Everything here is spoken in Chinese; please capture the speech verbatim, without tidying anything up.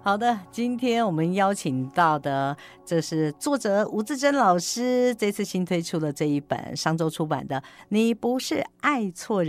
好的，今天我们邀请到的这是作者吴自珍老师，这次新推出的这一本商周出版的《你不是爱错人》